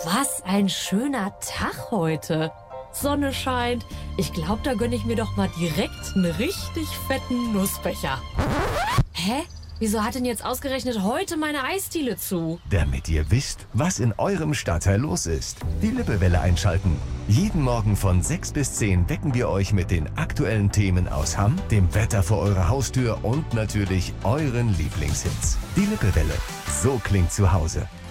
Was ein schöner Tag heute. Sonne scheint. Ich glaube, da gönne ich mir doch mal direkt einen richtig fetten Nussbecher. Hä? Wieso hat denn jetzt ausgerechnet heute meine Eisdiele zu? Damit ihr wisst, was in eurem Stadtteil los ist. Die Lippewelle einschalten. Jeden Morgen von 6 bis 10 wecken wir euch mit den aktuellen Themen aus Hamm, dem Wetter vor eurer Haustür und natürlich euren Lieblingshits. Die Lippewelle. So klingt zu Hause.